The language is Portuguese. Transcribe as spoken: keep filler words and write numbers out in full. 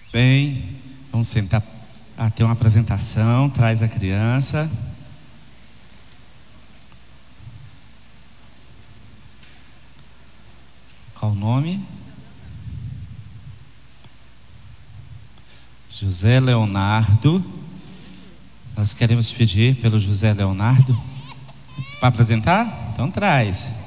Bem, vamos sentar. Ah, tem uma apresentação. Traz a criança. Qual o nome? José Leonardo. Nós queremos pedir pelo José Leonardo para apresentar? Então traz.